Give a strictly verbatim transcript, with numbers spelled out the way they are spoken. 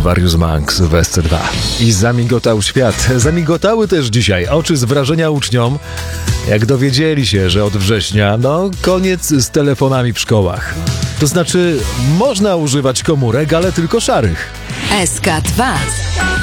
Warius Manx w S C dwa. I zamigotał świat. Zamigotały też dzisiaj oczy z wrażenia uczniom, jak dowiedzieli się, że od września, no, koniec z telefonami w szkołach. To znaczy, można używać komórek, ale tylko szarych. S K dwa.